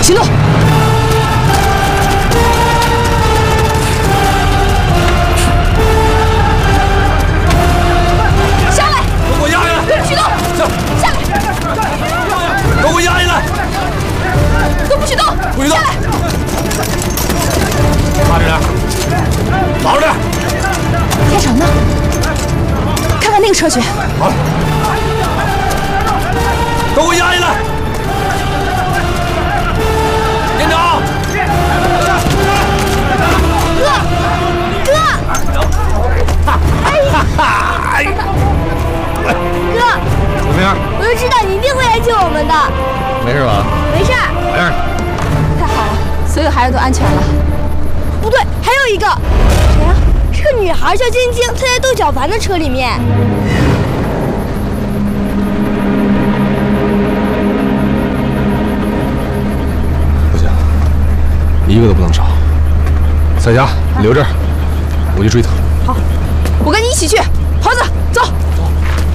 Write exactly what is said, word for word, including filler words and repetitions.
行动！下来！ 都给我压下来！ 许东，下来！ 都给我压下来！ 都不许动！ 不许动！ 下来！ 踏实点，老实点。 天成呢？看看那个车去。 好。都给我压下来！连长。 哥，哥！哎呀！哥， 怎么样？ 我就知道你一定会来救我们的。 没事吧？ 没事。 没事。 太好了，所有孩子都安全了。不对，还有一个。谁呀？是个女孩，叫晶晶，她在窦小凡的车里面。 不行，一个都不能少。彩霞，你留这儿，我去追他。 好，我跟你一起去。猴子，走。